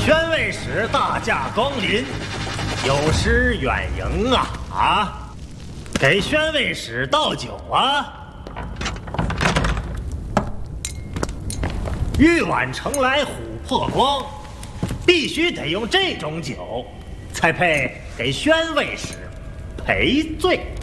宣慰使大驾光临，有失远迎啊！给宣慰使倒酒啊！玉碗盛来琥珀光，必须得用这种酒，才配给宣慰使赔罪。